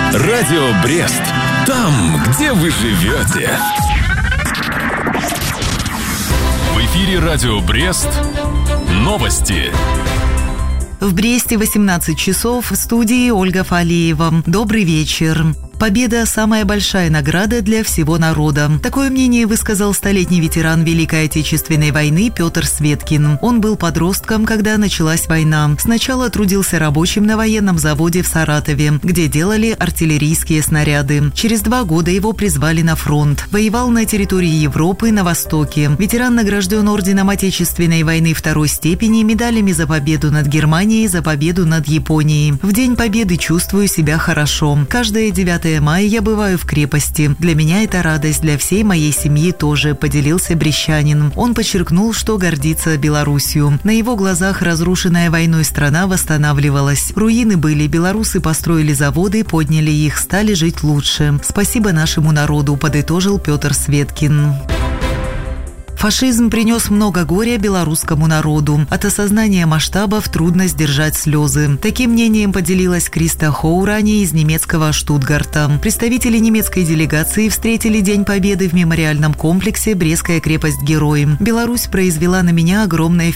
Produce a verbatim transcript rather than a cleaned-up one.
Радио Брест. Там, где вы живете. В эфире Радио Брест. Новости. В Бресте восемнадцать часов, в студии Ольга Фалеева. Добрый вечер. Победа – самая большая награда для всего народа. Такое мнение высказал столетний ветеран Великой Отечественной войны Петр Светкин. Он был подростком, когда началась война. Сначала трудился рабочим на военном заводе в Саратове, где делали артиллерийские снаряды. Через два года его призвали на фронт. Воевал на территории Европы, на Востоке. Ветеран награжден орденом Отечественной войны второй степени, медалями за победу над Германией, за победу над Японией. В День Победы чувствую себя хорошо. Каждое девятое мая я бываю в крепости. Для меня это радость, для всей моей семьи тоже, поделился брестчанин. Он подчеркнул, что гордится Беларусью. На его глазах разрушенная войной страна восстанавливалась. Руины были, белорусы построили заводы, подняли их, стали жить лучше. Спасибо нашему народу, подытожил Петр Светкин. Фашизм принес много горя белорусскому народу. От осознания масштабов трудно сдержать слезы. Таким мнением поделилась Криста Хоурани из немецкого Штутгарта. Представители немецкой делегации встретили День Победы в мемориальном комплексе «Брестская крепость-герой». Беларусь произвела на меня огромное